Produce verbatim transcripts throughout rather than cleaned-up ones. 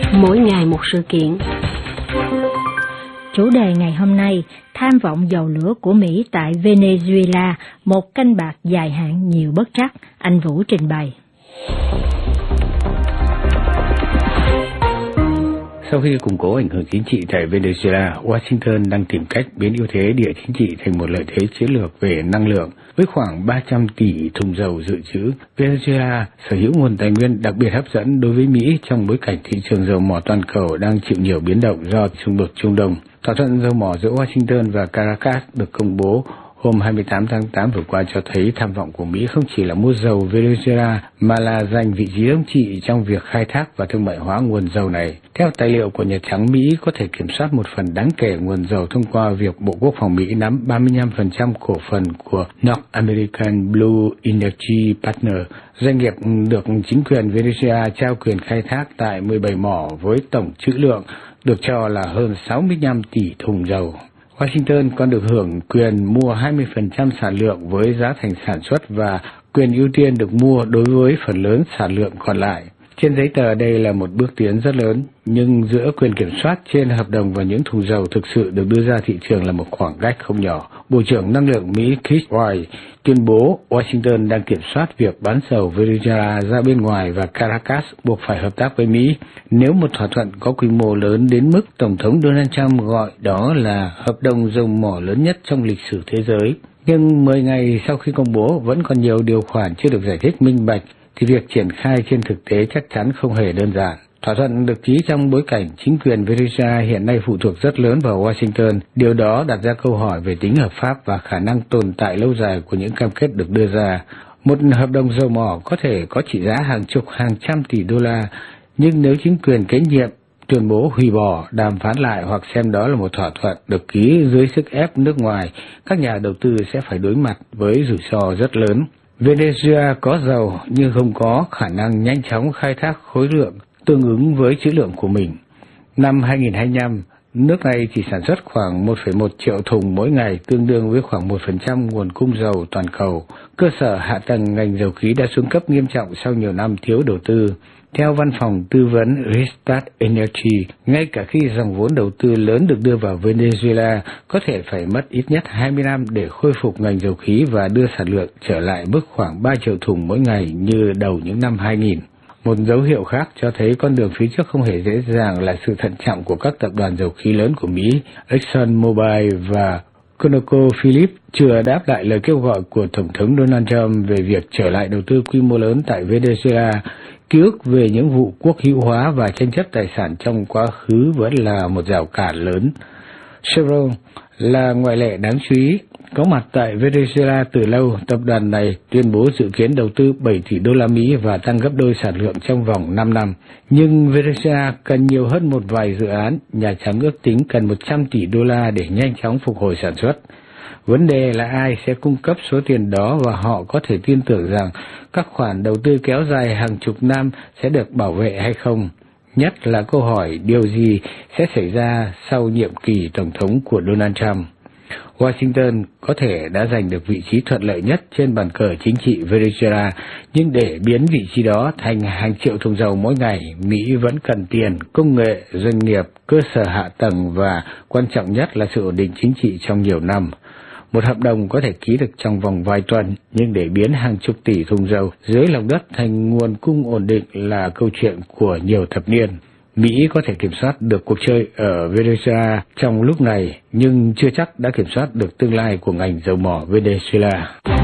Mỗi ngày một sự kiện. Chủ đề ngày hôm nay, tham vọng dầu lửa của Mỹ tại Venezuela, một canh bạc dài hạn nhiều bất trắc, anh Vũ trình bày. Sau khi củng cố ảnh hưởng chính trị tại Venezuela, Washington đang tìm cách biến ưu thế địa chính trị thành một lợi thế chiến lược về năng lượng. Với khoảng ba trăm tỷ thùng dầu dự trữ, Venezuela sở hữu nguồn tài nguyên đặc biệt hấp dẫn đối với Mỹ trong bối cảnh thị trường dầu mỏ toàn cầu đang chịu nhiều biến động do xung đột Trung Đông. Thỏa thuận dầu mỏ giữa Washington và Caracas được công bố hôm hai mươi tám tháng tám vừa qua cho thấy tham vọng của Mỹ không chỉ là mua dầu Venezuela mà là giành vị trí thống trị trong việc khai thác và thương mại hóa nguồn dầu này. Theo tài liệu của Nhà Trắng, Mỹ có thể kiểm soát một phần đáng kể nguồn dầu thông qua việc Bộ Quốc phòng Mỹ nắm ba mươi lăm phần trăm cổ phần của North American Blue Energy Partners, doanh nghiệp được chính quyền Venezuela trao quyền khai thác tại mười bảy mỏ với tổng trữ lượng được cho là hơn sáu mươi lăm tỷ thùng dầu. Washington còn được hưởng quyền mua hai mươi phần trăm sản lượng với giá thành sản xuất và quyền ưu tiên được mua đối với phần lớn sản lượng còn lại. Trên giấy tờ đây là một bước tiến rất lớn, nhưng giữa quyền kiểm soát trên hợp đồng và những thùng dầu thực sự được đưa ra thị trường là một khoảng cách không nhỏ. Bộ trưởng Năng lượng Mỹ Chris Wright tuyên bố Washington đang kiểm soát việc bán dầu Venezuela ra bên ngoài và Caracas buộc phải hợp tác với Mỹ. Nếu một thỏa thuận có quy mô lớn đến mức Tổng thống Donald Trump gọi đó là hợp đồng dầu mỏ lớn nhất trong lịch sử thế giới. Nhưng mười ngày sau khi công bố vẫn còn nhiều điều khoản chưa được giải thích minh bạch, thì việc triển khai trên thực tế chắc chắn không hề đơn giản. Thỏa thuận được ký trong bối cảnh chính quyền Venezuela hiện nay phụ thuộc rất lớn vào Washington. Điều đó đặt ra câu hỏi về tính hợp pháp và khả năng tồn tại lâu dài của những cam kết được đưa ra. Một hợp đồng dầu mỏ có thể có trị giá hàng chục hàng trăm tỷ đô la, nhưng nếu chính quyền kế nhiệm tuyên bố hủy bỏ, đàm phán lại hoặc xem đó là một thỏa thuận được ký dưới sức ép nước ngoài, các nhà đầu tư sẽ phải đối mặt với rủi ro rất lớn. Venezuela có dầu nhưng không có khả năng nhanh chóng khai thác khối lượng tương ứng với trữ lượng của mình. Năm hai nghìn không trăm hai mươi lăm, nước này chỉ sản xuất khoảng một phẩy một triệu thùng mỗi ngày, tương đương với khoảng một phần trăm nguồn cung dầu toàn cầu. Cơ sở hạ tầng ngành dầu khí đã xuống cấp nghiêm trọng sau nhiều năm thiếu đầu tư. Theo văn phòng tư vấn Rystad Energy, ngay cả khi dòng vốn đầu tư lớn được đưa vào Venezuela, có thể phải mất ít nhất hai mươi năm để khôi phục ngành dầu khí và đưa sản lượng trở lại mức khoảng ba triệu thùng mỗi ngày như đầu những năm hai nghìn. Một dấu hiệu khác cho thấy con đường phía trước không hề dễ dàng là sự thận trọng của các tập đoàn dầu khí lớn của Mỹ, ExxonMobil và ConocoPhillips chưa đáp lại lời kêu gọi của Tổng thống Donald Trump về việc trở lại đầu tư quy mô lớn tại Venezuela. Ký ức về những vụ quốc hữu hóa và tranh chấp tài sản trong quá khứ vẫn là một rào cản lớn. Chevron là ngoại lệ đáng chú ý. Có mặt tại Venezuela từ lâu, tập đoàn này tuyên bố dự kiến đầu tư bảy tỷ đô la Mỹ và tăng gấp đôi sản lượng trong vòng năm năm. Nhưng Venezuela cần nhiều hơn một vài dự án, Nhà Trắng ước tính cần một trăm tỷ đô la để nhanh chóng phục hồi sản xuất. Vấn đề là ai sẽ cung cấp số tiền đó và họ có thể tin tưởng rằng các khoản đầu tư kéo dài hàng chục năm sẽ được bảo vệ hay không. Nhất là câu hỏi điều gì sẽ xảy ra sau nhiệm kỳ Tổng thống của Donald Trump. Washington có thể đã giành được vị trí thuận lợi nhất trên bàn cờ chính trị Venezuela, nhưng để biến vị trí đó thành hàng triệu thùng dầu mỗi ngày, Mỹ vẫn cần tiền, công nghệ, doanh nghiệp, cơ sở hạ tầng và quan trọng nhất là sự ổn định chính trị trong nhiều năm. Một hợp đồng có thể ký được trong vòng vài tuần, nhưng để biến hàng chục tỷ thùng dầu dưới lòng đất thành nguồn cung ổn định là câu chuyện của nhiều thập niên. Mỹ có thể kiểm soát được cuộc chơi ở Venezuela trong lúc này, nhưng chưa chắc đã kiểm soát được tương lai của ngành dầu mỏ Venezuela.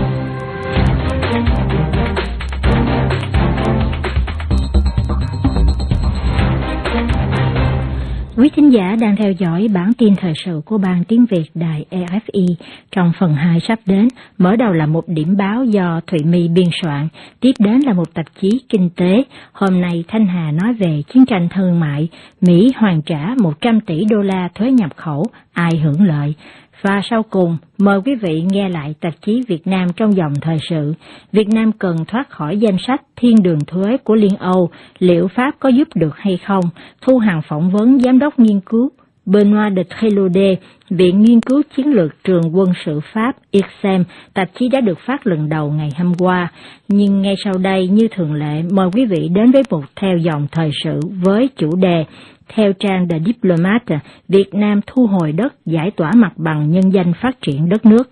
Quý thính giả đang theo dõi bản tin thời sự của Ban Tiếng Việt Đài e ép i. Trong phần hai sắp đến, mở đầu là một điểm báo do Thụy My biên soạn, tiếp đến là một tạp chí kinh tế. Hôm nay Thanh Hà nói về chiến tranh thương mại, Mỹ hoàn trả một trăm tỷ đô la thuế nhập khẩu, ai hưởng lợi. Và sau cùng, mời quý vị nghe lại tạp chí Việt Nam trong dòng thời sự. Việt Nam cần thoát khỏi danh sách thiên đường thuế của Liên Âu, liệu Pháp có giúp được hay không? Thu Hằng phỏng vấn Giám đốc nghiên cứu Benoît de Trélaudé, Viện Nghiên cứu Chiến lược Trường Quân sự Pháp I R S E M, tạp chí đã được phát lần đầu ngày hôm qua. Nhưng ngay sau đây, như thường lệ, mời quý vị đến với một theo dòng thời sự với chủ đề theo trang The Diplomat, Việt Nam thu hồi đất, giải tỏa mặt bằng nhân danh phát triển đất nước.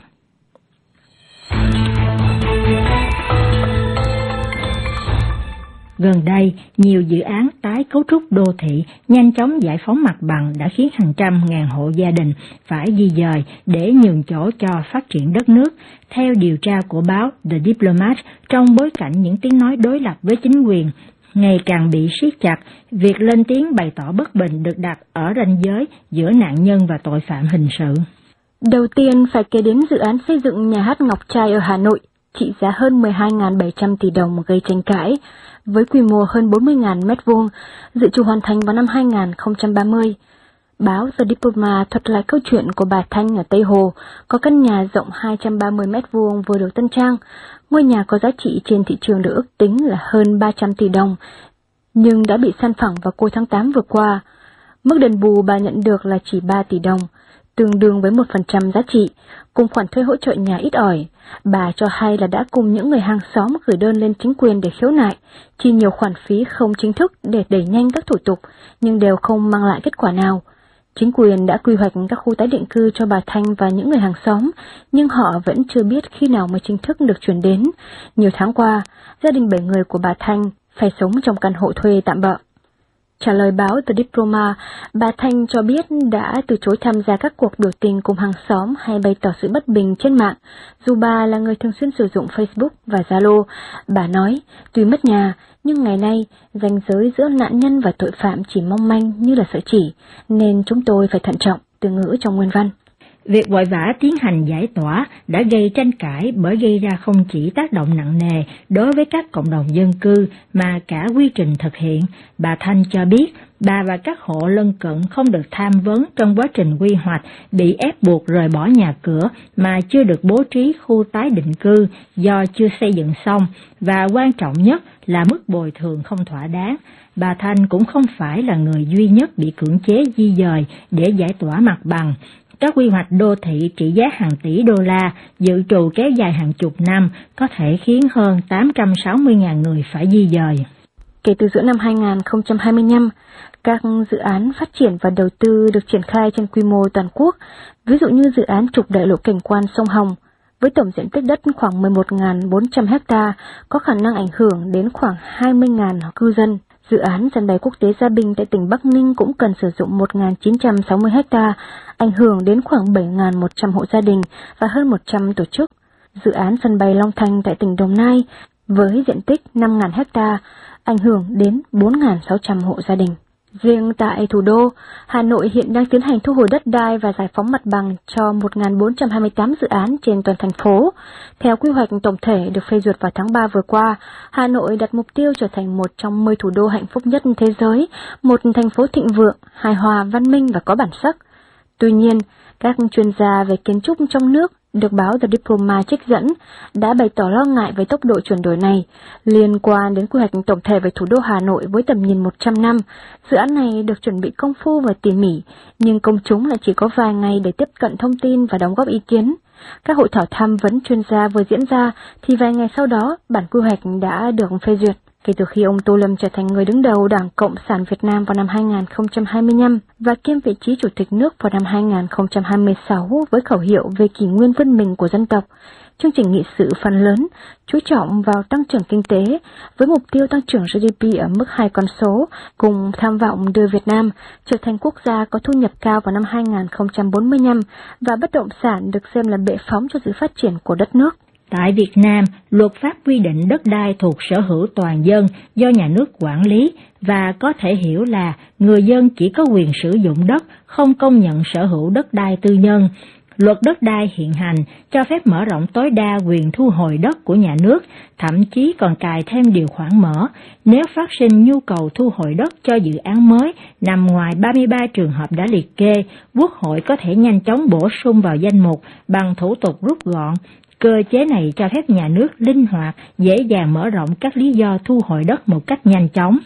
Gần đây, nhiều dự án tái cấu trúc đô thị nhanh chóng giải phóng mặt bằng đã khiến hàng trăm ngàn hộ gia đình phải di dời để nhường chỗ cho phát triển đất nước. Theo điều tra của báo The Diplomat, trong bối cảnh những tiếng nói đối lập với chính quyền ngày càng bị siết chặt, việc lên tiếng bày tỏ bất bình được đặt ở ranh giới giữa nạn nhân và tội phạm hình sự. Đầu tiên phải kể đến dự án xây dựng nhà hát Ngọc Trai ở Hà Nội, trị giá hơn mười hai nghìn bảy trăm tỷ đồng gây tranh cãi, với quy mô hơn bốn mươi nghìn mét vuông, dự trù hoàn thành vào năm hai nghìn không trăm ba mươi. Báo The Diplomat thuật lại câu chuyện của bà Thanh ở Tây Hồ, có căn nhà rộng hai trăm ba mươi mét vuông vừa được tân trang. Ngôi nhà có giá trị trên thị trường được ước tính là hơn ba trăm tỷ đồng, nhưng đã bị san phẳng vào cuối tháng tám vừa qua. Mức đền bù bà nhận được là chỉ ba tỷ đồng, tương đương với một phần trăm giá trị, cùng khoản thuê hỗ trợ nhà ít ỏi. Bà cho hay là đã cùng những người hàng xóm gửi đơn lên chính quyền để khiếu nại, chi nhiều khoản phí không chính thức để đẩy nhanh các thủ tục, nhưng đều không mang lại kết quả nào. Chính quyền đã quy hoạch các khu tái định cư cho bà Thanh và những người hàng xóm, nhưng họ vẫn chưa biết khi nào mới chính thức được chuyển đến. Nhiều tháng qua, gia đình bảy người của bà Thanh phải sống trong căn hộ thuê tạm bợ. Trả lời báo The Diplomat, bà Thanh cho biết đã từ chối tham gia các cuộc biểu tình cùng hàng xóm hay bày tỏ sự bất bình trên mạng. Dù bà là người thường xuyên sử dụng Facebook và Zalo, bà nói, tuy mất nhà, nhưng ngày nay, ranh giới giữa nạn nhân và tội phạm chỉ mong manh như là sợi chỉ, nên chúng tôi phải thận trọng, từ ngữ trong nguyên văn. Việc vội vã tiến hành giải tỏa đã gây tranh cãi bởi gây ra không chỉ tác động nặng nề đối với các cộng đồng dân cư mà cả quy trình thực hiện. Bà Thanh cho biết bà và các hộ lân cận không được tham vấn trong quá trình quy hoạch, bị ép buộc rời bỏ nhà cửa mà chưa được bố trí khu tái định cư do chưa xây dựng xong, và quan trọng nhất là mức bồi thường không thỏa đáng. Bà Thanh cũng không phải là người duy nhất bị cưỡng chế di dời để giải tỏa mặt bằng. Các quy hoạch đô thị trị giá hàng tỷ đô la dự trù kéo dài hàng chục năm có thể khiến hơn tám trăm sáu mươi nghìn người phải di dời. Kể từ giữa năm hai nghìn không trăm hai mươi lăm, các dự án phát triển và đầu tư được triển khai trên quy mô toàn quốc, ví dụ như dự án trục đại lộ cảnh quan sông Hồng, với tổng diện tích đất khoảng mười một nghìn bốn trăm héc ta, có khả năng ảnh hưởng đến khoảng hai mươi nghìn cư dân. Dự án sân bay quốc tế Gia Bình tại tỉnh Bắc Ninh cũng cần sử dụng một nghìn chín trăm sáu mươi héc ta, ảnh hưởng đến khoảng bảy nghìn một trăm hộ gia đình và hơn một trăm tổ chức. Dự án sân bay Long Thành tại tỉnh Đồng Nai với diện tích năm nghìn héc ta, ảnh hưởng đến bốn nghìn sáu trăm hộ gia đình. Riêng tại thủ đô, Hà Nội hiện đang tiến hành thu hồi đất đai và giải phóng mặt bằng cho một nghìn bốn trăm hai mươi tám dự án trên toàn thành phố. Theo quy hoạch tổng thể được phê duyệt vào tháng ba vừa qua, Hà Nội đặt mục tiêu trở thành một trong mười thủ đô hạnh phúc nhất thế giới, một thành phố thịnh vượng, hài hòa, văn minh và có bản sắc. Tuy nhiên, các chuyên gia về kiến trúc trong nước được báo The Diplomat trích dẫn đã bày tỏ lo ngại về tốc độ chuyển đổi này liên quan đến quy hoạch tổng thể về thủ đô Hà Nội với tầm nhìn một trăm năm. Dự án này được chuẩn bị công phu và tỉ mỉ, nhưng công chúng lại chỉ có vài ngày để tiếp cận thông tin và đóng góp ý kiến. Các hội thảo tham vấn chuyên gia vừa diễn ra thì vài ngày sau đó bản quy hoạch đã được phê duyệt. Kể từ khi ông Tô Lâm trở thành người đứng đầu Đảng Cộng sản Việt Nam vào năm hai nghìn không trăm hai mươi lăm và kiêm vị trí Chủ tịch nước vào năm hai nghìn không trăm hai mươi sáu với khẩu hiệu về kỷ nguyên vươn mình của dân tộc, chương trình nghị sự phần lớn chú trọng vào tăng trưởng kinh tế với mục tiêu tăng trưởng giê đê pê ở mức hai con số, cùng tham vọng đưa Việt Nam trở thành quốc gia có thu nhập cao vào năm hai nghìn không trăm bốn mươi lăm và bất động sản được xem là bệ phóng cho sự phát triển của đất nước. Tại Việt Nam, luật pháp quy định đất đai thuộc sở hữu toàn dân do nhà nước quản lý và có thể hiểu là người dân chỉ có quyền sử dụng đất, không công nhận sở hữu đất đai tư nhân. Luật đất đai hiện hành cho phép mở rộng tối đa quyền thu hồi đất của nhà nước, thậm chí còn cài thêm điều khoản mở. Nếu phát sinh nhu cầu thu hồi đất cho dự án mới nằm ngoài ba mươi ba trường hợp đã liệt kê, Quốc hội có thể nhanh chóng bổ sung vào danh mục bằng thủ tục rút gọn. Cơ chế này cho phép nhà nước linh hoạt, dễ dàng mở rộng các lý do thu hồi đất một cách nhanh chóng.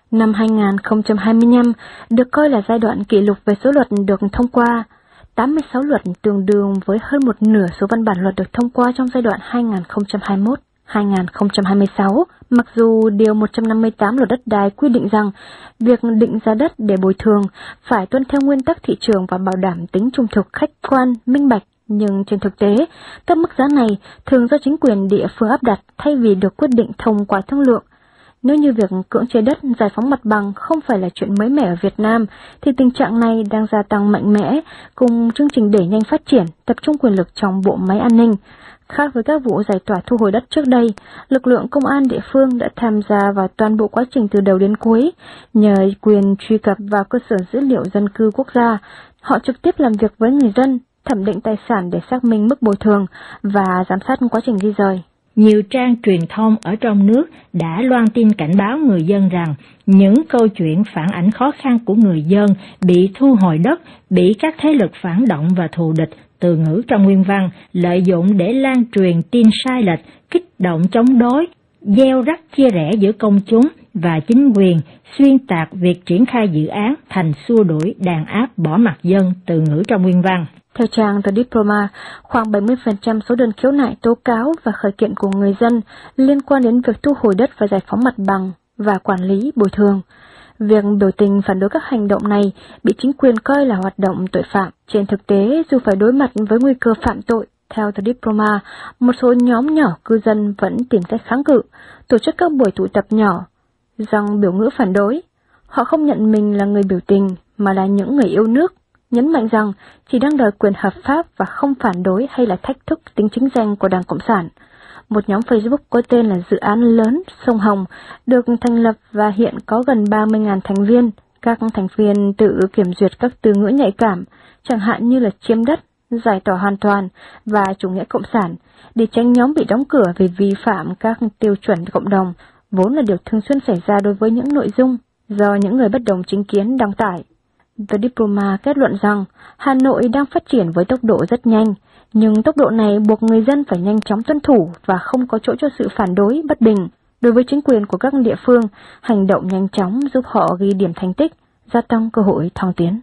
Năm hai nghìn không trăm hai mươi lăm được coi là giai đoạn kỷ lục về số luật được thông qua. tám mươi sáu luật tương đương với hơn một nửa số văn bản luật được thông qua trong giai đoạn hai nghìn không trăm hai mươi mốt đến hai nghìn không trăm hai mươi sáu, mặc dù Điều một trăm năm mươi tám Luật Đất đai quy định rằng việc định giá đất để bồi thường phải tuân theo nguyên tắc thị trường và bảo đảm tính trung thực, khách quan, minh bạch, nhưng trên thực tế, các mức giá này thường do chính quyền địa phương áp đặt thay vì được quyết định thông qua thương lượng. Nếu như việc cưỡng chế đất, giải phóng mặt bằng không phải là chuyện mới mẻ ở Việt Nam, thì tình trạng này đang gia tăng mạnh mẽ cùng chương trình đẩy nhanh phát triển, tập trung quyền lực trong bộ máy an ninh. Khác với các vụ giải tỏa thu hồi đất trước đây, lực lượng công an địa phương đã tham gia vào toàn bộ quá trình từ đầu đến cuối. Nhờ quyền truy cập vào cơ sở dữ liệu dân cư quốc gia, họ trực tiếp làm việc với người dân, thẩm định tài sản để xác minh mức bồi thường và giám sát quá trình di rời. Nhiều trang truyền thông ở trong nước đã loan tin cảnh báo người dân rằng những câu chuyện phản ảnh khó khăn của người dân bị thu hồi đất, bị các thế lực phản động và thù địch, từ ngữ trong nguyên văn, lợi dụng để lan truyền tin sai lệch, kích động chống đối, gieo rắc chia rẽ giữa công chúng và chính quyền, xuyên tạc việc triển khai dự án thành xua đuổi, đàn áp, bỏ mặc dân, từ ngữ trong nguyên văn. Theo trang The Diplomat, khoảng bảy mươi phần trăm số đơn khiếu nại, tố cáo và khởi kiện của người dân liên quan đến việc thu hồi đất và giải phóng mặt bằng và quản lý bồi thường. Việc biểu tình phản đối các hành động này bị chính quyền coi là hoạt động tội phạm. Trên thực tế, dù phải đối mặt với nguy cơ phạm tội, theo The Diplomat, một số nhóm nhỏ cư dân vẫn tìm cách kháng cự, tổ chức các buổi tụ tập nhỏ, rằng biểu ngữ phản đối. Họ không nhận mình là người biểu tình, mà là những người yêu nước, nhấn mạnh rằng chỉ đang đòi quyền hợp pháp và không phản đối hay là thách thức tính chính danh của Đảng Cộng sản. Một nhóm Facebook có tên là Dự án Lớn Sông Hồng được thành lập và hiện có gần ba mươi nghìn thành viên. Các thành viên tự kiểm duyệt các từ ngữ nhạy cảm, chẳng hạn như là chiếm đất, giải tỏa hoàn toàn và chủ nghĩa cộng sản, để tránh nhóm bị đóng cửa vì vi phạm các tiêu chuẩn cộng đồng, vốn là điều thường xuyên xảy ra đối với những nội dung do những người bất đồng chính kiến đăng tải. The Diplomat kết luận rằng Hà Nội đang phát triển với tốc độ rất nhanh, nhưng tốc độ này buộc người dân phải nhanh chóng tuân thủ và không có chỗ cho sự phản đối, bất bình. Đối với chính quyền của các địa phương, hành động nhanh chóng giúp họ ghi điểm thành tích, gia tăng cơ hội thăng tiến.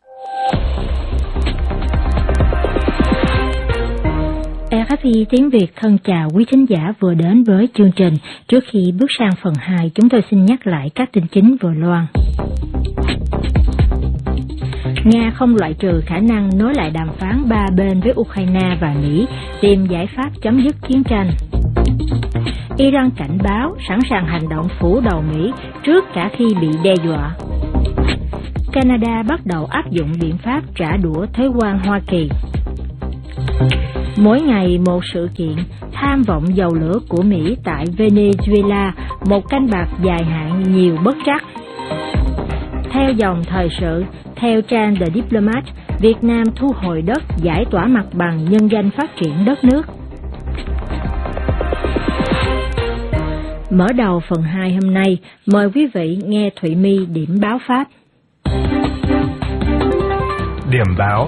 rờ ép i tiếng Việt thân chào quý thính giả vừa đến với chương trình. Trước khi bước sang phần hai, chúng tôi xin nhắc lại các tin chính vừa loan. Nga không loại trừ khả năng nối lại đàm phán ba bên với Ukraine và Mỹ, tìm giải pháp chấm dứt chiến tranh. Iran cảnh báo sẵn sàng hành động phủ đầu Mỹ trước cả khi bị đe dọa. Canada bắt đầu áp dụng biện pháp trả đũa thuế quan Hoa Kỳ. Mỗi ngày một sự kiện, tham vọng dầu lửa của Mỹ tại Venezuela, một canh bạc dài hạn nhiều bất trắc. Theo dòng thời sự, theo trang The Diplomat, Việt Nam thu hồi đất, giải tỏa mặt bằng, nhân danh phát triển đất nước. Mở đầu phần hai hôm nay, mời quý vị nghe Thụy My điểm báo Pháp. Điểm báo.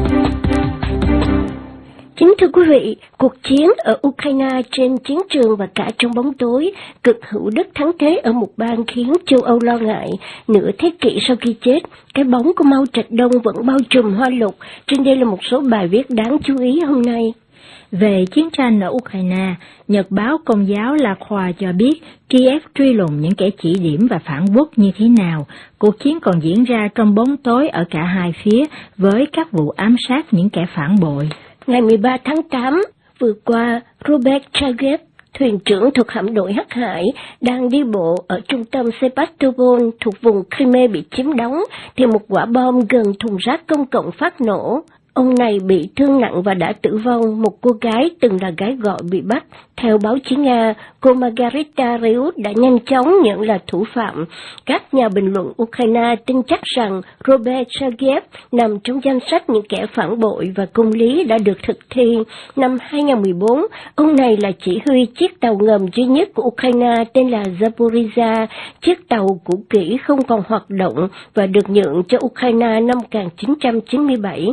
Kính thưa quý vị, cuộc chiến ở Ukraine trên chiến trường và cả trong bóng tối, cực hữu đất thắng thế ở một bang khiến châu Âu lo ngại. Nửa thế kỷ sau khi chết, cái bóng của Mao Trạch Đông vẫn bao trùm Hoa Lục. Trên đây là một số bài viết đáng chú ý hôm nay. Về chiến tranh ở Ukraine, Nhật báo Công giáo La Croix cho biết Kiev truy lùng những kẻ chỉ điểm và phản quốc như thế nào. Cuộc chiến còn diễn ra trong bóng tối ở cả hai phía với các vụ ám sát những kẻ phản bội. Ngày mười ba tháng tám vừa qua, Robert Chagev, thuyền trưởng thuộc hạm đội Hắc Hải, đang đi bộ ở trung tâm Sebastopol thuộc vùng Crimea bị chiếm đóng, thì một quả bom gần thùng rác công cộng phát nổ. Ông này bị thương nặng và đã tử vong. Một cô gái từng là gái gọi bị bắt. Theo báo chí Nga, cô Margarita Reut đã nhanh chóng nhận là thủ phạm. Các nhà bình luận Ukraine tin chắc rằng Robert Chagev nằm trong danh sách những kẻ phản bội và công lý đã được thực thi. Năm hai không một bốn, ông này là chỉ huy chiếc tàu ngầm duy nhất của Ukraine tên là Zaporizhia. Chiếc tàu cũ kỹ không còn hoạt động và được nhượng cho Ukraine năm một nghìn chín trăm chín mươi bảy. Nhưng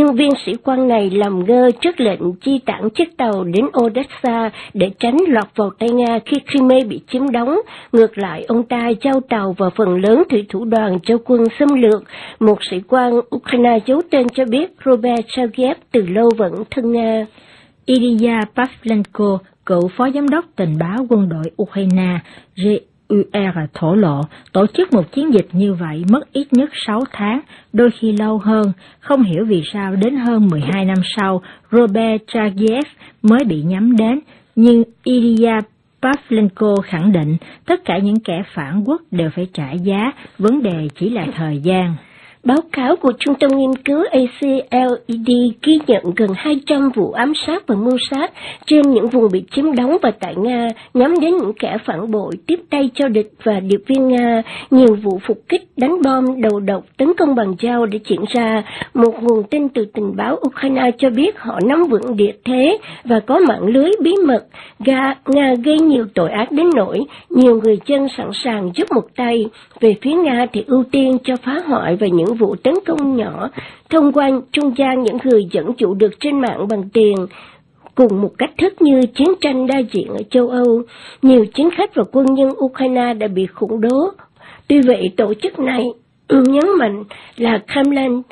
nhưng viên sĩ quan này làm ngơ trước lệnh chi tản chiếc tàu đến Odessa để tránh lọt vào tay Nga khi Crimea bị chiếm đóng. Ngược lại, ông ta giao tàu và phần lớn thủy thủ đoàn cho quân xâm lược. Một sĩ quan Ukraine giấu tên cho biết Robert Sergeyev từ lâu vẫn thân Nga. Ilya Pavlenko, cựu phó giám đốc tình báo quân đội Ukraine giê u rờ thổ lộ, tổ chức một chiến dịch như vậy mất ít nhất sáu tháng, đôi khi lâu hơn. Không hiểu vì sao đến hơn mười hai năm sau, Robert Sergeyev mới bị nhắm đến, nhưng Ilya Pavlenko khẳng định tất cả những kẻ phản quốc đều phải trả giá, vấn đề chỉ là thời gian. Báo cáo của Trung tâm Nghiên cứu a xê lờ e đê ghi nhận gần hai trăm vụ ám sát và mưu sát trên những vùng bị chiếm đóng và tại Nga, nhắm đến những kẻ phản bội, tiếp tay cho địch và điệp viên Nga. Nhiều vụ phục kích, đánh bom, đầu độc, tấn công bằng dao đã diễn ra. Một nguồn tin từ tình báo Ukraine cho biết họ nắm vững địa thế và có mạng lưới bí mật. Nga, Nga gây nhiều tội ác đến nỗi nhiều người dân sẵn sàng giúp một tay. Về phía Nga thì ưu tiên cho phá hoại và những vụ tấn công nhỏ thông qua trung gian những người dẫn dụ được trên mạng bằng tiền. Cùng một cách thức như chiến tranh đa diện ở châu Âu, nhiều chính khách và quân nhân Ukraine đã bị khủng bố. Tuy vậy, tổ chức này nhấn mạnh là Kremlin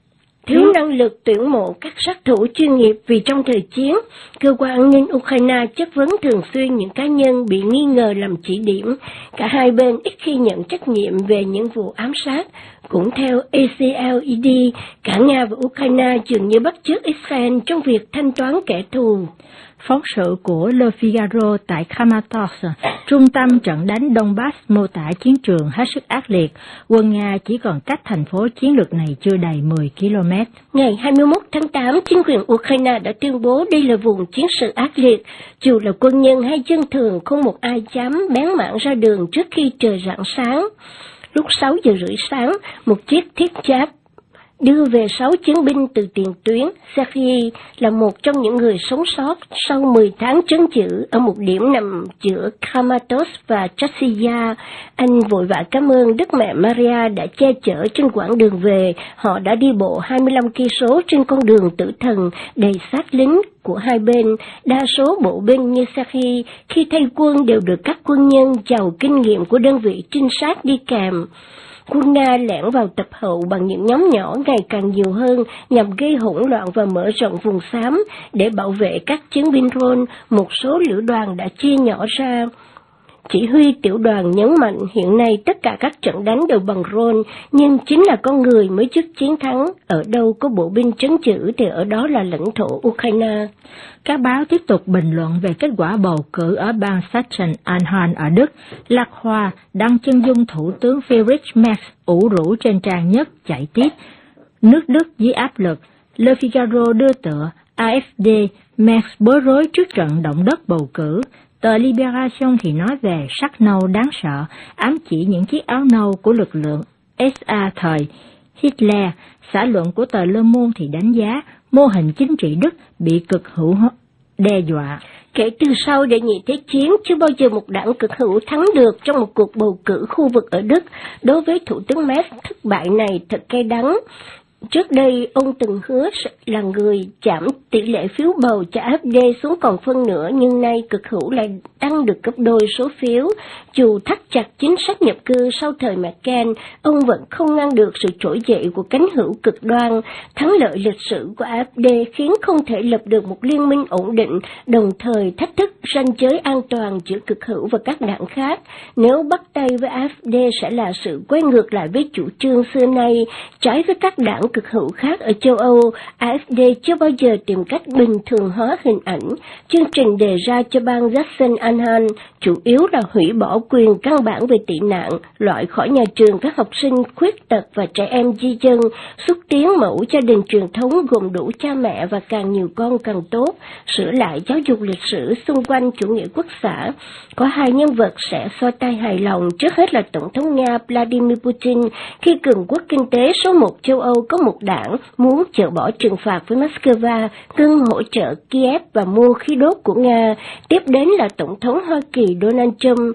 thiếu năng lực tuyển mộ các sát thủ chuyên nghiệp vì trong thời chiến, cơ quan an ninh Ukraine chất vấn thường xuyên những cá nhân bị nghi ngờ làm chỉ điểm. Cả hai bên ít khi nhận trách nhiệm về những vụ ám sát. Cũng theo a xê lờ e đê, cả Nga và Ukraine dường như bắt chước Israel trong việc thanh toán kẻ thù. Phóng sự của Le Figaro tại Kramatorsk, trung tâm trận đánh Donbass, mô tả chiến trường hết sức ác liệt. Quân Nga chỉ còn cách thành phố chiến lược này chưa đầy mười ki lô mét. Ngày hai mươi mốt tháng tám, chính quyền Ukraine đã tuyên bố đây là vùng chiến sự ác liệt. Dù là quân nhân hay dân thường, không một ai dám bén mảng ra đường trước khi trời rạng sáng. Lúc sáu giờ rưỡi sáng, một chiếc thiết giáp đưa về sáu chiến binh từ tiền tuyến. Sergei là một trong những người sống sót sau mười tháng trấn giữ ở một điểm nằm giữa Kramatorsk và Chasiya. Anh vội vã cảm ơn Đức Mẹ Maria đã che chở trên quãng đường về. Họ đã đi bộ hai mươi lăm ki lô mét trên con đường tử thần đầy sát lính của hai bên. Đa số bộ binh như Sergei khi thay quân đều được các quân nhân giàu kinh nghiệm của đơn vị trinh sát đi kèm. Quân Nga lẻn vào tập hậu bằng những nhóm nhỏ ngày càng nhiều hơn nhằm gây hỗn loạn và mở rộng vùng xám. Để bảo vệ các chiến binh Rôn, một số lữ đoàn đã chia nhỏ ra. Chỉ huy tiểu đoàn nhấn mạnh hiện nay tất cả các trận đánh đều bằng Rôn, nhưng chính là con người mới giúp chiến thắng. Ở đâu có bộ binh trấn giữ thì ở đó là lãnh thổ Ukraine. Các báo tiếp tục bình luận về kết quả bầu cử ở bang Sachsen-Anhalt ở Đức. Lạc Hoa đăng chân dung thủ tướng Friedrich Merz ủ rũ trên trang nhất chạy tiếp. Nước Đức dưới áp lực. Le Figaro đưa tựa a ép đê, Merz bối rối trước trận động đất bầu cử. Tờ Liberation thì nói về sắc nâu đáng sợ, ám chỉ những chiếc áo nâu của lực lượng ét a thời Hitler. Xã luận của tờ Le Monde thì đánh giá mô hình chính trị Đức bị cực hữu đe dọa. Kể từ sau Đệ nhị Thế chiến, chưa bao giờ một đảng cực hữu thắng được trong một cuộc bầu cử khu vực ở Đức. Đối với Thủ tướng Merz, thất bại này thật cay đắng. Trước đây, ông từng hứa là người giảm tỷ lệ phiếu bầu cho a ép đê xuống còn phân nửa, nhưng nay cực hữu lại tăng được gấp đôi số phiếu. Dù thắt chặt chính sách nhập cư sau thời Merkel, ông vẫn không ngăn được sự trỗi dậy của cánh hữu cực đoan. Thắng lợi lịch sử của a ép đê khiến không thể lập được một liên minh ổn định, đồng thời thách thức ranh giới an toàn giữa cực hữu và các đảng khác. Nếu bắt tay với a ép đê sẽ là sự quay ngược lại với chủ trương xưa nay, trái với các đảng cực hữu khác ở châu Âu. a ép đê chưa bao giờ tìm cách bình thường hóa hình ảnh. Chương trình đề ra cho bang Sachsen-Anhalt chủ yếu là hủy bỏ quyền căn bản về tị nạn, loại khỏi nhà trường các học sinh khuyết tật và trẻ em di dân, xúc tiến mẫu gia đình truyền thống gồm đủ cha mẹ và càng nhiều con càng tốt, sửa lại giáo dục lịch sử xung quanh chủ nghĩa quốc xã. Có hai nhân vật sẽ xoa tay hài lòng, trước hết là Tổng thống Nga Vladimir Putin, khi cường quốc kinh tế số một châu Âu có một đảng muốn chỡ bỏ trừng phạt với Moscow, ngưng hỗ trợ Kiev và mua khí đốt của Nga. Tiếp đến là Tổng thống Hoa Kỳ Donald Trump,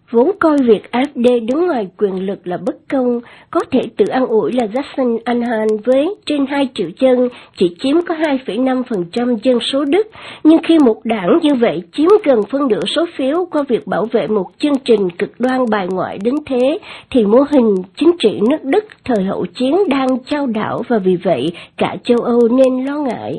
vốn coi việc a ép đê đứng ngoài quyền lực là bất công, có thể tự an ủi là Jackson Anhan với trên hai triệu dân chỉ chiếm có hai phẩy năm phần trăm dân số Đức, nhưng khi một đảng như vậy chiếm gần phân nửa số phiếu qua việc bảo vệ một chương trình cực đoan bài ngoại đến thế, thì mô hình chính trị nước Đức thời hậu chiến đang chao đảo, và vì vậy cả châu Âu nên lo ngại.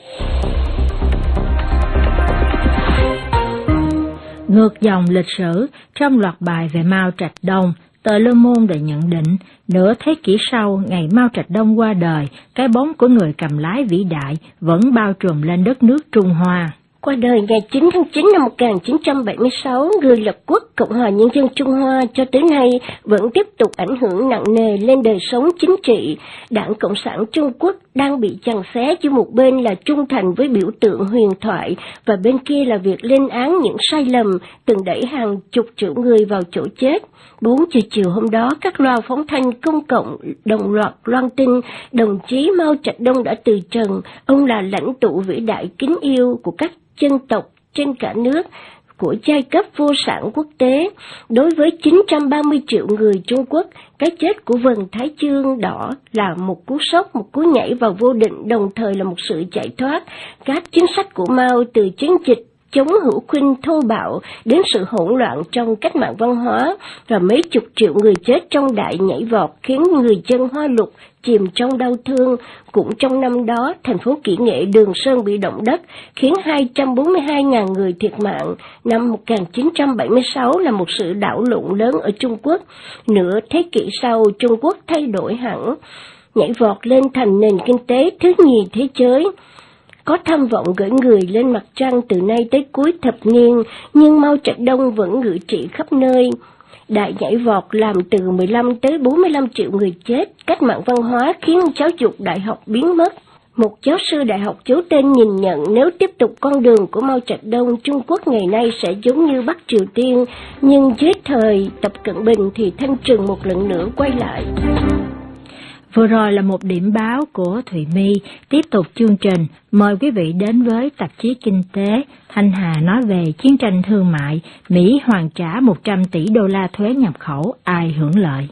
Ngược dòng lịch sử, trong loạt bài về Mao Trạch Đông, tờ Le Monde đã nhận định, nửa thế kỷ sau ngày Mao Trạch Đông qua đời, cái bóng của người cầm lái vĩ đại vẫn bao trùm lên đất nước Trung Hoa. Qua đời ngày chín tháng chín năm một nghìn chín trăm bảy mươi sáu, người lập quốc Cộng hòa Nhân dân Trung Hoa cho tới nay vẫn tiếp tục ảnh hưởng nặng nề lên đời sống chính trị. Đảng Cộng sản Trung Quốc đang bị giằng xé giữa một bên là trung thành với biểu tượng huyền thoại, và bên kia là việc lên án những sai lầm từng đẩy hàng chục triệu người vào chỗ chết. Bốn giờ chiều hôm đó, các loa phóng thanh công cộng đồng loạt loan tin đồng chí Mao Trạch Đông đã từ trần. Ông là lãnh tụ vĩ đại kính yêu của các dân tộc trên cả nước, của giai cấp vô sản quốc tế. Đối với chín trăm ba mươi triệu người Trung Quốc, cái chết của Vân Thái Dương đỏ là một cú sốc, một cú nhảy vào vô định, đồng thời là một sự giải thoát. Các chính sách của Mao, từ chiến dịch chống hữu khuynh thô bạo đến sự hỗn loạn trong cách mạng văn hóa và mấy chục triệu người chết trong đại nhảy vọt, khiến người dân Hoa Lục chìm trong đau thương. Cũng trong năm đó, thành phố Kỷ Nghệ, Đường Sơn bị động đất, khiến hai trăm bốn mươi hai nghìn người thiệt mạng. Năm một nghìn chín trăm bảy mươi sáu là một sự đảo lộn lớn ở Trung Quốc. Nửa thế kỷ sau, Trung Quốc thay đổi hẳn, nhảy vọt lên thành nền kinh tế thứ nhì thế giới. Có tham vọng gửi người lên mặt trăng từ nay tới cuối thập niên, nhưng Mao Trạch Đông vẫn ngự trị khắp nơi. Đại nhảy vọt làm từ mười lăm tới bốn mươi lăm triệu người chết. Cách mạng văn hóa khiến giáo dục đại học biến mất. Một giáo sư đại học giấu tên nhìn nhận, nếu tiếp tục con đường của Mao Trạch Đông, Trung Quốc ngày nay sẽ giống như Bắc Triều Tiên, nhưng dưới thời Tập Cận Bình thì thanh trừng một lần nữa quay lại. Vừa rồi là một điểm báo của Thùy My. Tiếp tục chương trình, mời quý vị đến với tạp chí Kinh tế. Thanh Hà nói về chiến tranh thương mại, Mỹ hoàn trả một trăm tỷ đô la thuế nhập khẩu, ai hưởng lợi?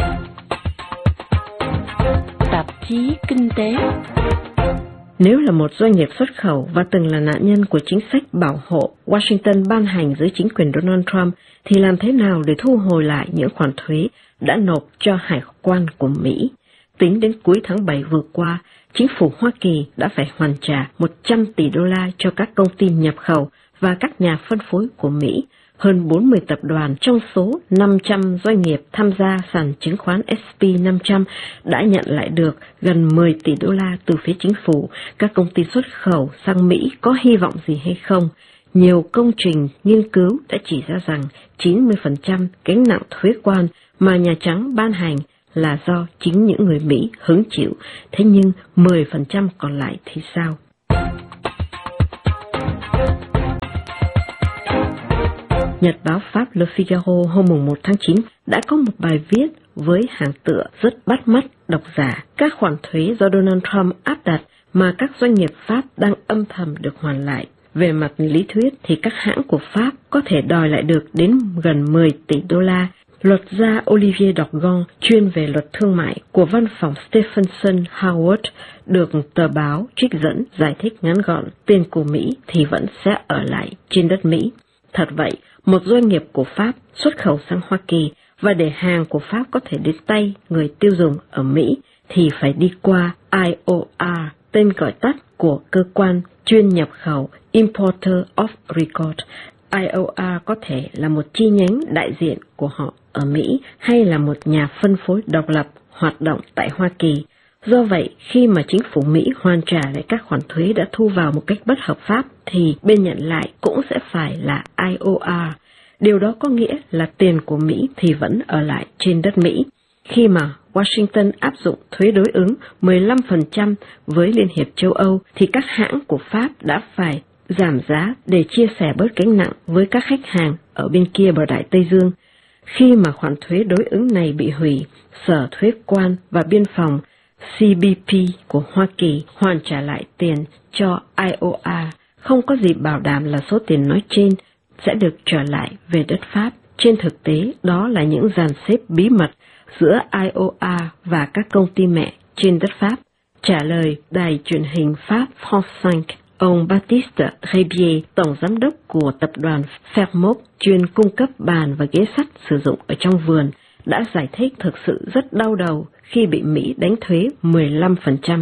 Tạp chí Kinh tế. Nếu là một doanh nghiệp xuất khẩu và từng là nạn nhân của chính sách bảo hộ Washington ban hành dưới chính quyền Donald Trump, thì làm thế nào để thu hồi lại những khoản thuế đã nộp cho hải quan của Mỹ? Tính đến cuối tháng bảy vừa qua, chính phủ Hoa Kỳ đã phải hoàn trả một trăm tỷ đô la cho các công ty nhập khẩu và các nhà phân phối của Mỹ. Hơn bốn mươi tập đoàn trong số năm trăm doanh nghiệp tham gia sàn chứng khoán S and P năm trăm đã nhận lại được gần mười tỷ đô la từ phía chính phủ. Các công ty xuất khẩu sang Mỹ có hy vọng gì hay không? Nhiều công trình nghiên cứu đã chỉ ra rằng chín mươi phần trăm gánh nặng thuế quan mà Nhà Trắng ban hành là do chính những người Mỹ hứng chịu, thế nhưng mười phần trăm còn lại thì sao? Nhật báo Pháp Le Figaro hôm một tháng chín đã có một bài viết với hàng tựa rất bắt mắt độc giả. Các khoản thuế do Donald Trump áp đặt mà các doanh nghiệp Pháp đang âm thầm được hoàn lại. Về mặt lý thuyết thì các hãng của Pháp có thể đòi lại được đến gần mười tỷ đô la. Luật gia Olivier Dorgan, chuyên về luật thương mại của văn phòng Stephenson Howard, được tờ báo trích dẫn giải thích ngắn gọn, tiền của Mỹ thì vẫn sẽ ở lại trên đất Mỹ. Thật vậy, một doanh nghiệp của Pháp xuất khẩu sang Hoa Kỳ và để hàng của Pháp có thể đến tay người tiêu dùng ở Mỹ thì phải đi qua I O R, tên gọi tắt của cơ quan chuyên nhập khẩu Importer of Record. I O R có thể là một chi nhánh đại diện của họ ở Mỹ hay là một nhà phân phối độc lập hoạt động tại Hoa Kỳ. Do vậy, khi mà chính phủ Mỹ hoàn trả lại các khoản thuế đã thu vào một cách bất hợp pháp thì bên nhận lại cũng sẽ phải là I O R. Điều đó có nghĩa là tiền của Mỹ thì vẫn ở lại trên đất Mỹ. Khi mà Washington áp dụng thuế đối ứng mười lăm phần trăm với Liên hiệp châu Âu thì các hãng của Pháp đã phải giảm giá để chia sẻ bớt gánh nặng với các khách hàng ở bên kia bờ Đại Tây Dương. Khi mà khoản thuế đối ứng này bị hủy, Sở Thuế quan và Biên phòng C B P của Hoa Kỳ hoàn trả lại tiền cho I O R. Không có gì bảo đảm là số tiền nói trên sẽ được trở lại về đất Pháp. Trên thực tế, đó là những dàn xếp bí mật giữa i o a và các công ty mẹ trên đất Pháp. Trả lời đài truyền hình Pháp France cinq, ông Baptiste Rébier, tổng giám đốc của tập đoàn Fermop chuyên cung cấp bàn và ghế sắt sử dụng ở trong vườn, đã giải thích thực sự rất đau đầu khi bị Mỹ đánh thuế mười lăm phần trăm.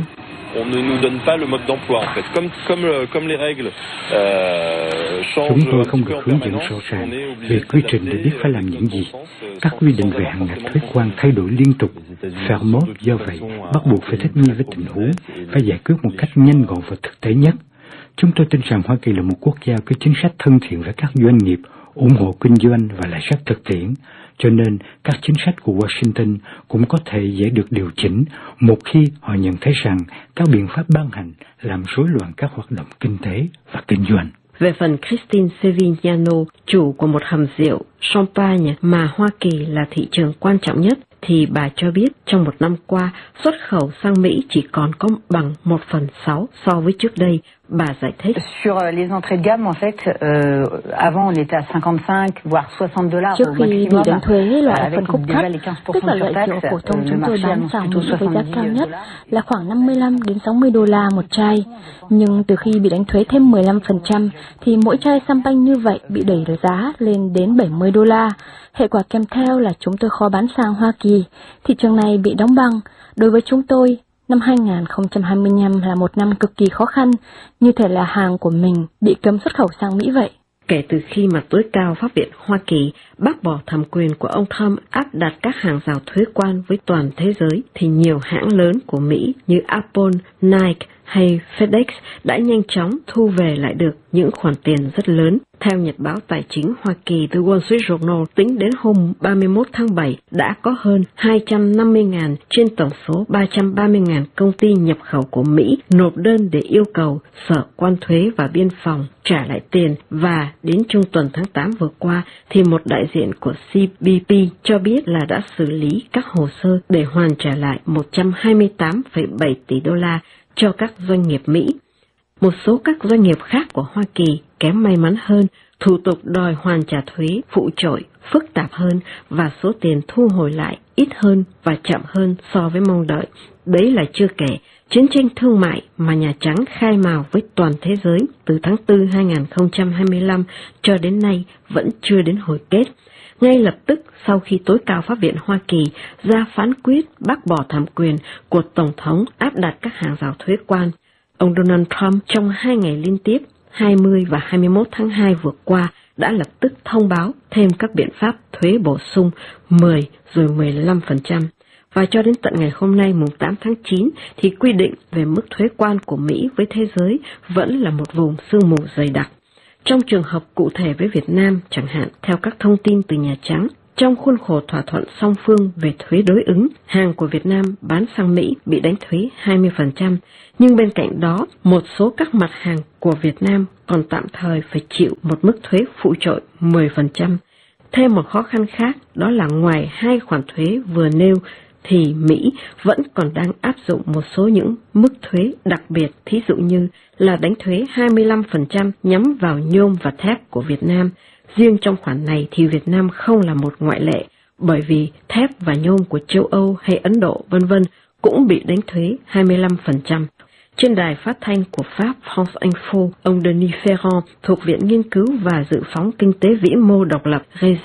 Chúng tôi không được hướng dẫn rõ ràng về quy trình để biết phải làm những gì. Các quy định về hạn ngạch thuế quan thay đổi liên tục. Fermop do vậy bắt buộc phải thích nghi với tình huống, phải giải quyết một cách nhanh gọn và thực tế nhất. Chúng tôi tin rằng Hoa Kỳ là một quốc gia có chính sách thân thiện với các doanh nghiệp, ủng hộ kinh doanh và lãi suất thực tiễn, cho nên các chính sách của Washington cũng có thể dễ được điều chỉnh một khi họ nhận thấy rằng các biện pháp ban hành làm rối loạn các hoạt động kinh tế và kinh doanh. Về phần Christine Sevignano, chủ của một hầm rượu Champagne mà Hoa Kỳ là thị trường quan trọng nhất, thì bà cho biết trong một năm qua, xuất khẩu sang Mỹ chỉ còn có bằng một phần sáu so với trước đây. Bà giải thích. Sur les entrées de gamme, en fait, euh, avant on était à cinquante-cinq voire soixante dollars Trước au khi maximum. bị đánh thuế loại Avec phân khúc thấp, déjà les quinze pour tức cent là sur loại taxe, rượu phổ thông euh, chúng le tôi marché bán annonce sang plutôt Mỹ với giá cao soixante-dix nhất dollars. là khoảng năm mươi lăm đến sáu mươi đô la một chai. Nhưng từ khi bị đánh thuế thêm mười lăm phần trăm thì mỗi chai champagne như vậy bị đẩy giá lên đến bảy mươi đô la. Hệ quả kèm theo là chúng tôi khó bán sang Hoa Kỳ. Thị trường này bị đóng băng. Đối với chúng tôi, năm hai không hai lăm là một năm cực kỳ khó khăn, như thể là hàng của mình bị cấm xuất khẩu sang Mỹ vậy. Kể từ khi mà tối cao pháp viện Hoa Kỳ bác bỏ thẩm quyền của ông Trump áp đặt các hàng rào thuế quan với toàn thế giới, thì nhiều hãng lớn của Mỹ như Apple, Nike hay FedEx đã nhanh chóng thu về lại được những khoản tiền rất lớn. Theo Nhật báo Tài chính Hoa Kỳ The Wall Street Journal, tính đến hôm ba mươi mốt tháng bảy, đã có hơn hai trăm năm mươi nghìn trên tổng số ba trăm ba mươi nghìn công ty nhập khẩu của Mỹ nộp đơn để yêu cầu Sở Quan thuế và Biên phòng trả lại tiền, và đến trung tuần tháng tám vừa qua thì một đại diện của xê bê pê cho biết là đã xử lý các hồ sơ để hoàn trả lại một trăm hai mươi tám phẩy bảy tỷ đô la cho các doanh nghiệp Mỹ. Một số các doanh nghiệp khác của Hoa Kỳ kém may mắn hơn, thủ tục đòi hoàn trả thuế phụ trội, phức tạp hơn và số tiền thu hồi lại ít hơn và chậm hơn so với mong đợi. Đấy là chưa kể chiến tranh thương mại mà Nhà Trắng khai mào với toàn thế giới từ tháng tư hai không hai lăm cho đến nay vẫn chưa đến hồi kết. Ngay lập tức sau khi tối cao pháp viện Hoa Kỳ ra phán quyết bác bỏ thẩm quyền của Tổng thống áp đặt các hàng rào thuế quan, ông Donald Trump trong hai ngày liên tiếp hai mươi và hai mươi mốt tháng hai vừa qua đã lập tức thông báo thêm các biện pháp thuế bổ sung mười rồi mười lăm phần trăm. Và cho đến tận ngày hôm nay mùng tám tháng chín thì quy định về mức thuế quan của Mỹ với thế giới vẫn là một vùng sương mù dày đặc. Trong trường hợp cụ thể với Việt Nam chẳng hạn, theo các thông tin từ Nhà Trắng, trong khuôn khổ thỏa thuận song phương về thuế đối ứng, hàng của Việt Nam bán sang Mỹ bị đánh thuế hai mươi phần trăm, nhưng bên cạnh đó, một số các mặt hàng của Việt Nam còn tạm thời phải chịu một mức thuế phụ trội mười phần trăm. Thêm một khó khăn khác, đó là ngoài hai khoản thuế vừa nêu, thì Mỹ vẫn còn đang áp dụng một số những mức thuế đặc biệt, thí dụ như là đánh thuế hai mươi lăm phần trăm nhắm vào nhôm và thép của Việt Nam. Riêng trong khoản này thì Việt Nam không là một ngoại lệ, bởi vì thép và nhôm của châu Âu hay Ấn Độ vân vân cũng bị đánh thuế hai mươi lăm phần trăm. Trên đài phát thanh của Pháp France Info, ông Denis Ferrand thuộc Viện Nghiên cứu và Dự phóng Kinh tế Vĩ mô độc lập